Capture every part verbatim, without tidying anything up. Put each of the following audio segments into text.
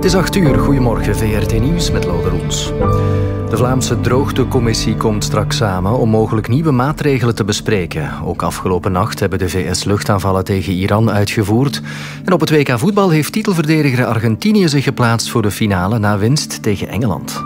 Het is acht uur. Goedemorgen, V R T Nieuws met Lode Roels. De Vlaamse Droogtecommissie komt straks samen om mogelijk nieuwe maatregelen te bespreken. Ook afgelopen nacht hebben de V S luchtaanvallen tegen Iran uitgevoerd. En op het W K voetbal heeft titelverdediger Argentinië zich geplaatst voor de finale na winst tegen Engeland.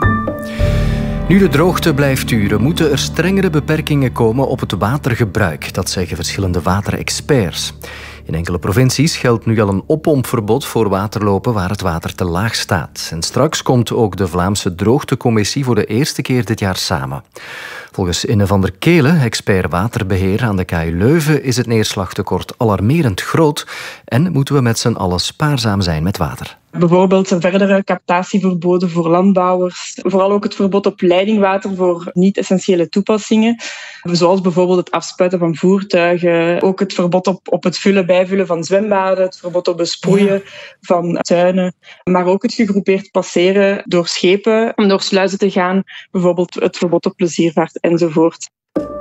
Nu de droogte blijft duren, moeten er strengere beperkingen komen op het watergebruik. Dat zeggen verschillende waterexperts. In enkele provincies geldt nu al een oppompverbod voor waterlopen waar het water te laag staat. En straks komt ook de Vlaamse Droogtecommissie voor de eerste keer dit jaar samen. Volgens Inne van der Kelen, expert waterbeheer aan de K U Leuven, is het neerslagtekort alarmerend groot en moeten we met z'n allen spaarzaam zijn met water. Bijvoorbeeld een verdere captatieverboden voor landbouwers. Vooral ook het verbod op leidingwater voor niet-essentiële toepassingen. Zoals bijvoorbeeld het afspuiten van voertuigen. Ook het verbod op, op het vullen, bijvullen van zwembaden. Het verbod op besproeien ja. van tuinen. Maar ook het gegroepeerd passeren door schepen om door sluizen te gaan. Bijvoorbeeld het verbod op pleziervaart enzovoort.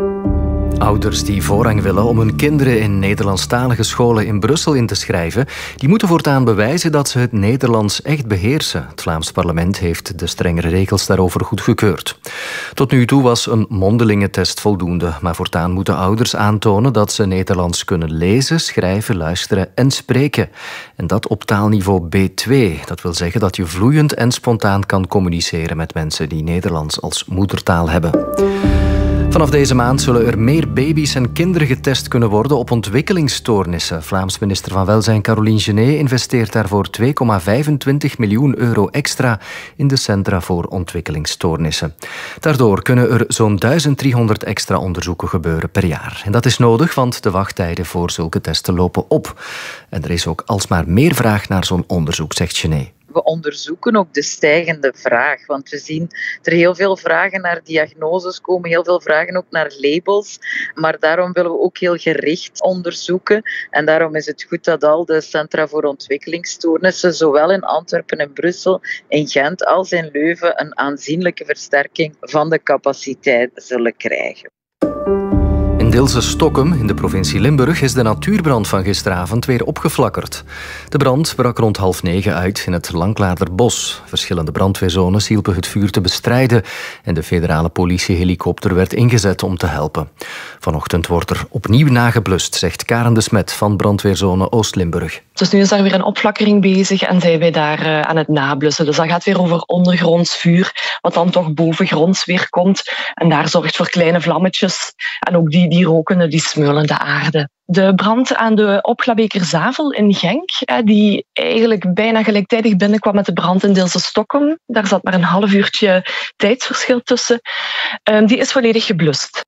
Ouders die voorrang willen om hun kinderen in Nederlandstalige scholen in Brussel in te schrijven, die moeten voortaan bewijzen dat ze het Nederlands echt beheersen. Het Vlaams parlement heeft de strengere regels daarover goedgekeurd. Tot nu toe was een mondelinge test voldoende, maar voortaan moeten ouders aantonen dat ze Nederlands kunnen lezen, schrijven, luisteren en spreken. En dat op taalniveau B twee. Dat wil zeggen dat je vloeiend en spontaan kan communiceren met mensen die Nederlands als moedertaal hebben. Vanaf deze maand zullen er meer baby's en kinderen getest kunnen worden op ontwikkelingsstoornissen. Vlaams minister van Welzijn Caroline Genet investeert daarvoor twee komma vijfentwintig miljoen euro extra in de Centra voor Ontwikkelingsstoornissen. Daardoor kunnen er zo'n duizend driehonderd extra onderzoeken gebeuren per jaar. En dat is nodig, want de wachttijden voor zulke testen lopen op. En er is ook alsmaar meer vraag naar zo'n onderzoek, zegt Genet. We onderzoeken ook de stijgende vraag, want we zien er heel veel vragen naar diagnoses komen, heel veel vragen ook naar labels, maar daarom willen we ook heel gericht onderzoeken en daarom is het goed dat al de Centra voor Ontwikkelingsstoornissen, zowel in Antwerpen en Brussel, in Gent als in Leuven, een aanzienlijke versterking van de capaciteit zullen krijgen. In Dilse-Stokkum, in de provincie Limburg, is de natuurbrand van gisteravond weer opgeflakkerd. De brand brak rond half negen uit in het Lanklaarderbos. Verschillende brandweerzones hielpen het vuur te bestrijden en de federale politiehelikopter werd ingezet om te helpen. Vanochtend wordt er opnieuw nageblust, zegt Karen de Smet van brandweerzone Oost-Limburg. Dus nu is daar weer een opflakkering bezig en zijn wij daar uh, aan het nablussen. Dus dat gaat weer over ondergronds vuur, wat dan toch bovengronds weer komt. En daar zorgt voor kleine vlammetjes. En ook die, die roken, die smeulen de aarde. De brand aan de Opglabekerzavel in Genk, die eigenlijk bijna gelijktijdig binnenkwam met de brand in Dilse-Stokkum. Daar zat maar een half uurtje tijdsverschil tussen. Die is volledig geblust.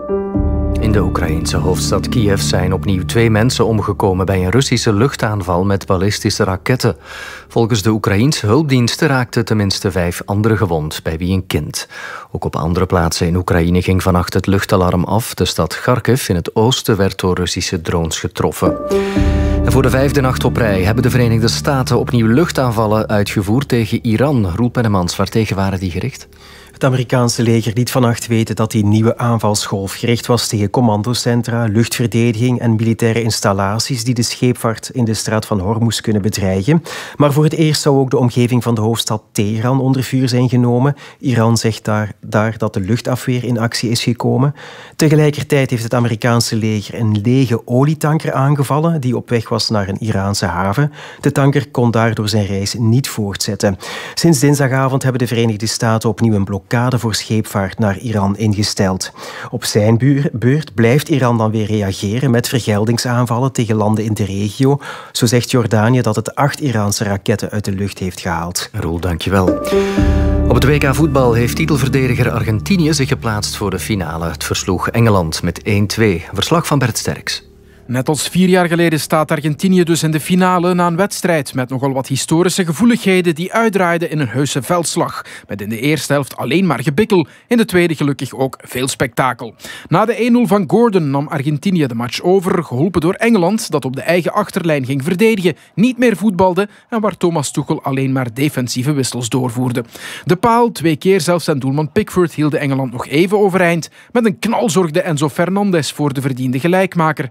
In de Oekraïense hoofdstad Kiev zijn opnieuw twee mensen omgekomen bij een Russische luchtaanval met ballistische raketten. Volgens de Oekraïense hulpdiensten raakten tenminste vijf anderen gewond, bij wie een kind. Ook op andere plaatsen in Oekraïne ging vannacht het luchtalarm af. De stad Kharkiv in het oosten werd door Russische drones getroffen. En voor de vijfde nacht op rij hebben de Verenigde Staten opnieuw luchtaanvallen uitgevoerd tegen Iran. Roel Pennemans, waartegen waren die gericht? Het Amerikaanse leger liet vannacht weten dat die nieuwe aanvalsgolf gericht was tegen commandocentra, luchtverdediging en militaire installaties die de scheepvaart in de straat van Hormuz kunnen bedreigen. Maar voor het eerst zou ook de omgeving van de hoofdstad Teheran onder vuur zijn genomen. Iran zegt daar, daar dat de luchtafweer in actie is gekomen. Tegelijkertijd heeft het Amerikaanse leger een lege olietanker aangevallen die op weg was naar een Iraanse haven. De tanker kon daardoor zijn reis niet voortzetten. Sinds dinsdagavond hebben de Verenigde Staten opnieuw een blokkade voor scheepvaart naar Iran ingesteld. Op zijn beurt blijft Iran dan weer reageren met vergeldingsaanvallen tegen landen in de regio. Zo zegt Jordanië dat het acht Iraanse raketten uit de lucht heeft gehaald. Roel, dankjewel. Op het W K voetbal heeft titelverdediger Argentinië zich geplaatst voor de finale. Het versloeg Engeland met één twee. Verslag van Bert Sterks. Net als vier jaar geleden staat Argentinië dus in de finale na een wedstrijd met nogal wat historische gevoeligheden die uitdraaiden in een heuse veldslag. Met in de eerste helft alleen maar gebikkel, in de tweede gelukkig ook veel spektakel. Na de één nul van Gordon nam Argentinië de match over, geholpen door Engeland dat op de eigen achterlijn ging verdedigen, niet meer voetbalde en waar Thomas Tuchel alleen maar defensieve wissels doorvoerde. De paal, twee keer zelfs en doelman Pickford hielden Engeland nog even overeind. Met een knal zorgde Enzo Fernandez voor de verdiende gelijkmaker. Een van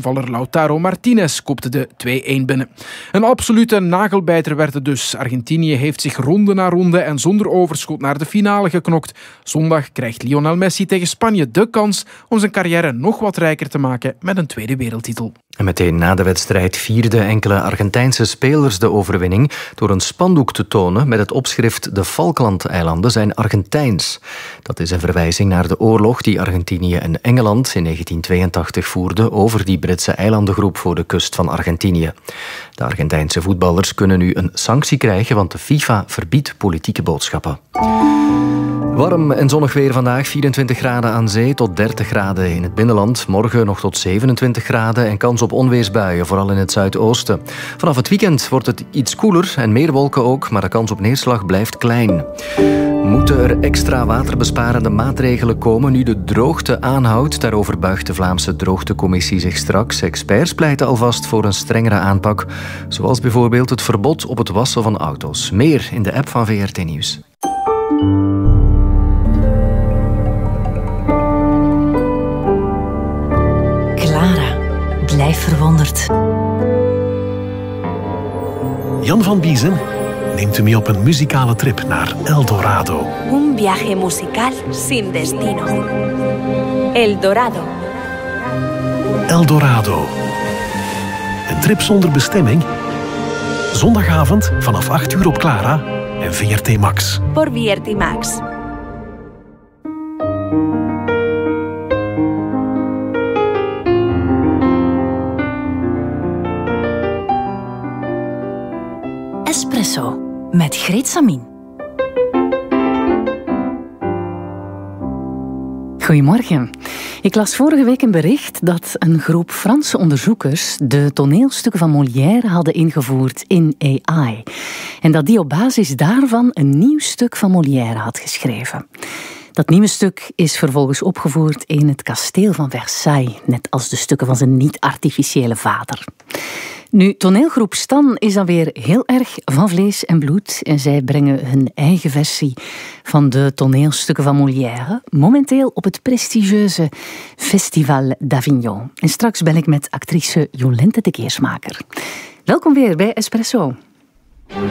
aanvaller Lautaro Martinez kopte de twee-een binnen. Een absolute nagelbijter werd het dus. Argentinië heeft zich ronde na ronde en zonder overschot naar de finale geknokt. Zondag krijgt Lionel Messi tegen Spanje de kans om zijn carrière nog wat rijker te maken met een tweede wereldtitel. En meteen na de wedstrijd vierden enkele Argentijnse spelers de overwinning door een spandoek te tonen met het opschrift "De Falklandeilanden zijn Argentijns". Dat is een verwijzing naar de oorlog die Argentinië en Engeland in negentien tweeëntachtig voerden over die Britse eilandengroep voor de kust van Argentinië. De Argentijnse voetballers kunnen nu een sanctie krijgen, want de FIFA verbiedt politieke boodschappen. Warm en zonnig weer vandaag, vierentwintig graden aan zee tot dertig graden in het binnenland. Morgen nog tot zevenentwintig graden en kans op onweersbuien, vooral in het zuidoosten. Vanaf het weekend wordt het iets koeler en meer wolken ook, maar de kans op neerslag blijft klein. Moeten er extra waterbesparende maatregelen komen nu de droogte aanhoudt? Daarover buigt de Vlaamse Droogtecommissie zich straks. Experts pleiten alvast voor een strengere aanpak, zoals bijvoorbeeld het verbod op het wassen van auto's. Meer in de app van V R T Nieuws. Blijf verwonderd. Jan van Biezen neemt u mee op een muzikale trip naar El Dorado. Un viaje musical sin destino. El Dorado. El Dorado. Een trip zonder bestemming. Zondagavond vanaf acht uur op Clara en V R T Max. Por V R T Max. Espresso met Greet Samin. Goedemorgen. Ik las vorige week een bericht dat een groep Franse onderzoekers de toneelstukken van Molière hadden ingevoerd in A I. En dat die op basis daarvan een nieuw stuk van Molière had geschreven. Dat nieuwe stuk is vervolgens opgevoerd in het kasteel van Versailles, net als de stukken van zijn niet-artificiële vader. Nu, toneelgroep Stan is dan weer heel erg van vlees en bloed en zij brengen hun eigen versie van de toneelstukken van Molière momenteel op het prestigieuze Festival d'Avignon. En straks ben ik met actrice Jolente de Keersmaker. Welkom weer bij Espresso.